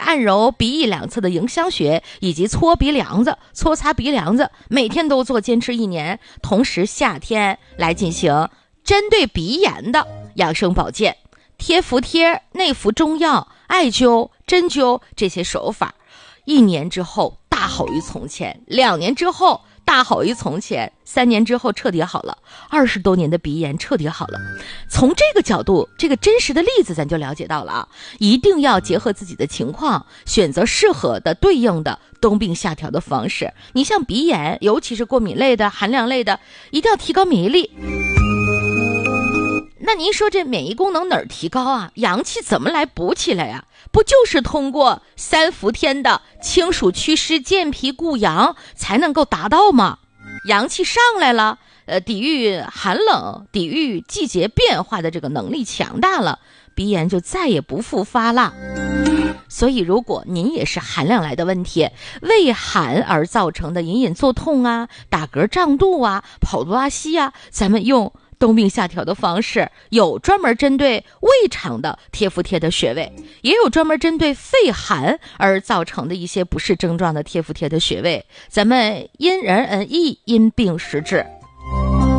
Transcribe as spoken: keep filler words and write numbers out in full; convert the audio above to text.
按揉鼻翼两侧的迎香穴，以及搓鼻梁子、搓擦鼻梁子，每天都做，坚持一年。同时夏天来进行针对鼻炎的养生保健，贴服贴、内服中药、艾灸、针灸这些手法，一年之后大好于从前，两年之后大好于从前，三年之后彻底好了，二十多年的鼻炎彻底好了。从这个角度，这个真实的例子咱就了解到了啊，一定要结合自己的情况，选择适合的对应的冬病夏调的方式。你像鼻炎，尤其是过敏类的、寒凉类的，一定要提高免疫力。那您说这免疫功能哪儿提高啊？阳气怎么来补起来呀、啊？不就是通过三伏天的清暑祛湿、健脾固阳才能够达到吗？阳气上来了，呃，抵御寒冷、抵御季节变化的这个能力强大了，鼻炎就再也不复发了。所以如果您也是寒凉来的问题，胃寒而造成的隐隐作痛啊、打嗝胀肚啊、跑肚拉稀啊，咱们用冬病夏调的方式，有专门针对胃肠的贴服贴的穴位，也有专门针对肺寒而造成的一些不适症状的贴服贴的穴位，咱们因人而异，因病施治。